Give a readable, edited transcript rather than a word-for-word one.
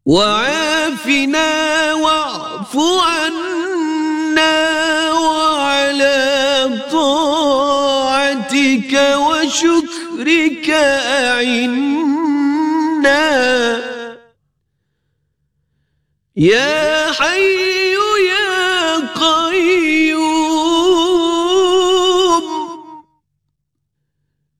وعافنا واعف عنا وعلى طاعتك وشكرك أعنا يا حي